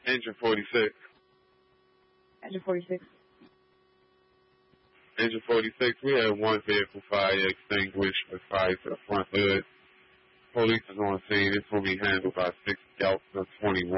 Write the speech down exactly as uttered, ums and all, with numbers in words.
Engine forty-six. Engine forty-six. Engine forty-six, we had one vehicle fire extinguished with fire to the front hood. Police is on scene. It's going to be handled by six Delta twenty-one.